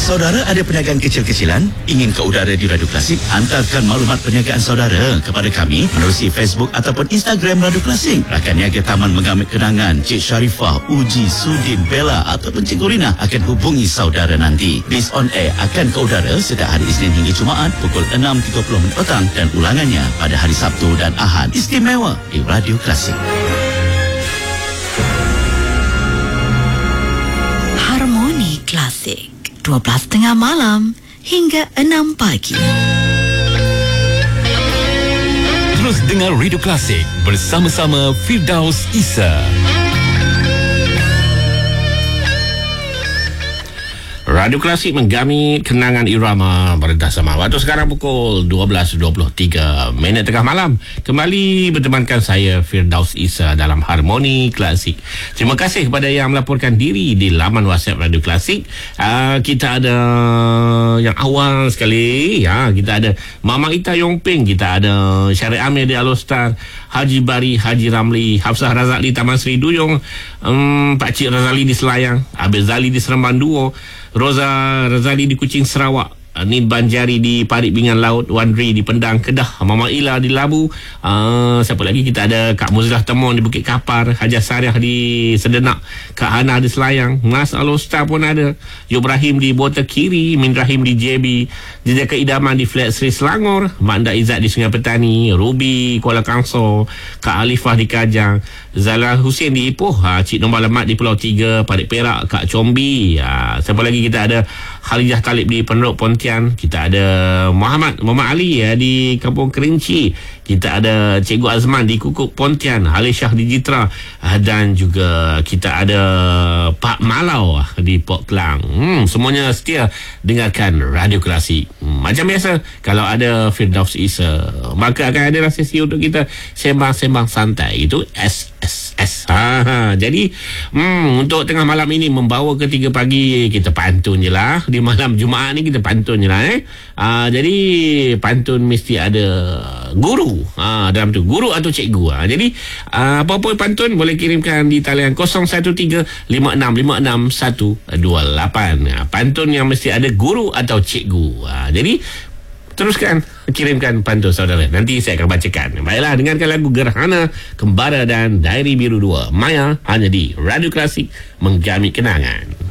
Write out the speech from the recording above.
Saudara ada perniagaan kecil-kecilan? Ingin ke udara di Radio Klasik? Hantarkan maklumat perniagaan saudara kepada kami menerusi Facebook ataupun Instagram Radio Klasik. Rakan niaga Taman Mengamit Kenangan, Cik Sharifah, Uji, Sudin, Bella ataupun Cik Gorina akan hubungi saudara nanti. Bis on air akan ke udara setiap hari Isnin hingga Jumaat pukul 6.30 petang dan ulangannya pada hari Sabtu dan Ahad. Istimewa di Radio Klasik. Harmoni Klasik 12.30 malam hingga 6 pagi. Terus dengar Radio Klasik bersama-sama Firdaus Isa. Radio Klasik menggamit kenangan irama beredah sama. Waktu sekarang pukul 12.23 minit tengah malam. Kembali bertemankan saya Firdaus Isa dalam Harmoni Klasik. Terima kasih kepada yang melaporkan diri di laman WhatsApp Radio Klasik. Kita ada yang awal sekali, kita ada Mama Ita Yongping, kita ada Syarif Amir di Alostar, Haji Bari, Haji Ramli, Hafsah Razali Taman Seri Duyung, Pak Cik Razali di Selayang, Abel Zali di Seremban Duo, Roza Razali di Kuching Sarawak, Nid Banjari di Parit Bingan Laut, Wandri di Pendang Kedah, Mama Ila di Labu, siapa lagi, kita ada Kak Muzlah Temon di Bukit Kapar, Hajah Sariah di Sedenak, Kak Hana di Selayang, Mas Alostar pun ada, Ibrahim di Bota Kiri, Min Rahim di JB, Jejak Keidaman di Flat Sri Selangor, Mak Nda Izzat di Sungai Petani, Ruby Kuala Kangsor, Kak Alifah di Kajang, Zala Hussein di Ipoh, Cik Nombor Lemat di Pulau Tiga, Parit Perak, Kak Combi, siapa lagi, kita ada Halijah Talib di Penrok Pontian, kita ada Muhammad Ali di Kampung Kerinci, kita ada Cikgu Azman di Kukuk Pontian, Halishah di Jitra, dan juga kita ada Pak Malau di Port Klang. Semuanya setia dengarkan Radio Klasik. Macam biasa, kalau ada Firdaus Isa, maka akan ada sesi untuk kita sembang-sembang santai. Itu SSS. Jadi untuk tengah malam ini membawa ke 3 pagi, kita pantun je lah. Di malam Jumaat ni kita pantun je lah. Jadi pantun mesti ada guru dalam tu, guru atau cikgu. Jadi apa-apa pantun boleh kirimkan di talian 0135656128. Pantun yang mesti ada guru atau cikgu. Jadi teruskan kirimkan pantun saudara, nanti saya akan bacakan. Baiklah, dengarkan lagu Gerhana, Kembara dan Diary Biru 2 Maya hanya di Radio Klasik, menggamit kenangan.